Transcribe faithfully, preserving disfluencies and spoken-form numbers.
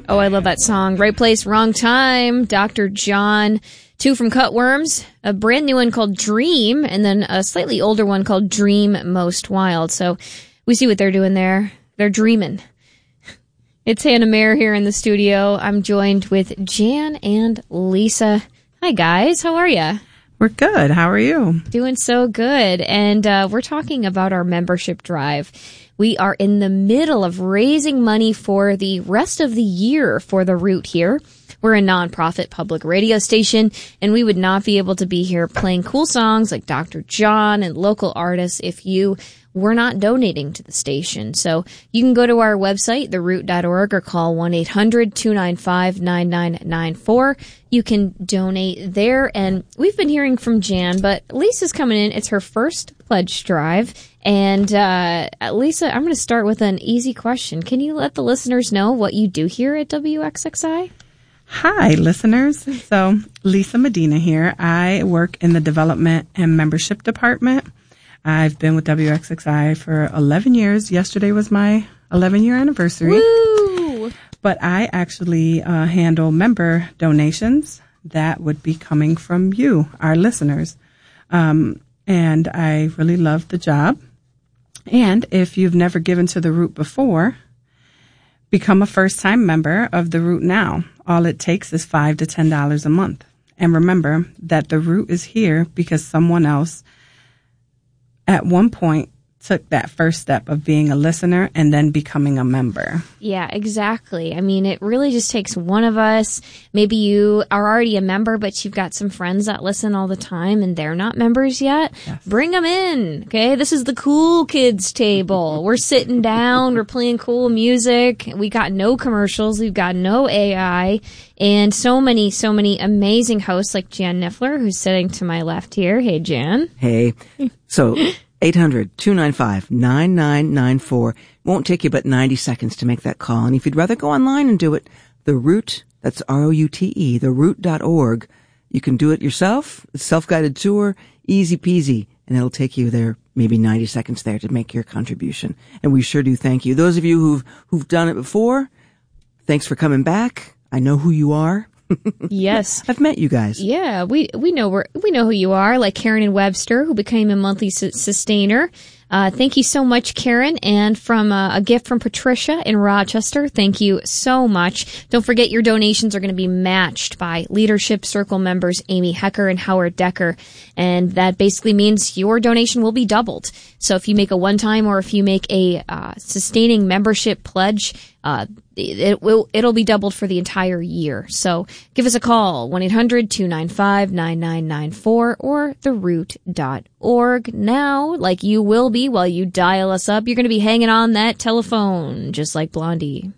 Oh, I love that song. Right place, wrong time. Doctor John. Two from Cutworms, a brand new one called Dream, and then a slightly older one called Dream Most Wild. So we see what they're doing there. They're dreaming. It's Hannah Mayer here in the studio. I'm joined with Jan and Lisa. Hi, guys. How are you? We're good. How are you? Doing so good. And uh, we're talking about our membership drive. We are in the middle of raising money for the rest of the year for the Root here. We're a nonprofit public radio station, and we would not be able to be here playing cool songs like Doctor John and local artists if you were not donating to the station. So you can go to our website, the root dot org, or call one eight hundred two nine five nine nine nine four. You can donate there. And we've been hearing from Jan, but Lisa's coming in. It's her first pledge drive. And uh, Lisa, I'm going to start with an easy question. Can you let the listeners know what you do here at W X X I? Hi, listeners. So, Lisa Medina here. I work in the development and membership department. I've been with W X X I for eleven years. Yesterday was my eleven-year anniversary. Woo! But I actually uh, handle member donations that would be coming from you, our listeners. Um, and I really love the job. And if you've never given to the Root before, become a first-time member of the Root now. All it takes is five to ten dollars a month. And remember that the Root is here because someone else at one point took that first step of being a listener and then becoming a member. Yeah, exactly. I mean, it really just takes one of us. Maybe you are already a member, but you've got some friends that listen all the time and they're not members yet. Yes. Bring them in, okay? This is the cool kids table. We're sitting down. We're playing cool music. We got no commercials. We've got no A I. And so many, so many amazing hosts like Jan Niffler, who's sitting to my left here. Hey, Jan. Hey. So eight hundred two nine five nine nine nine four. Won't take you but ninety seconds to make that call. And if you'd rather go online and do it, the Root, that's R O U T E, the root dot org. You can do it yourself. It's self-guided tour, easy peasy, and it'll take you there maybe ninety seconds there to make your contribution. And we sure do thank you. Those of you who've who've done it before, thanks for coming back. I know who you are. Yes. I've met you guys. Yeah, we we know we're, we know who you are, like Karen and Webster, who became a monthly su- sustainer. Uh, thank you so much, Karen. And from uh, a gift from Patricia in Rochester, thank you so much. Don't forget your donations are going to be matched by Leadership Circle members Amy Hecker and Howard Decker. And that basically means your donation will be doubled. So if you make a one-time or if you make a uh, sustaining membership pledge, uh, it will, it'll be doubled for the entire year. So give us a call, one eight hundred two nine five nine nine nine four or the root dot org. Now, like you will be while you dial us up, you're going to be hanging on that telephone, just like Blondie.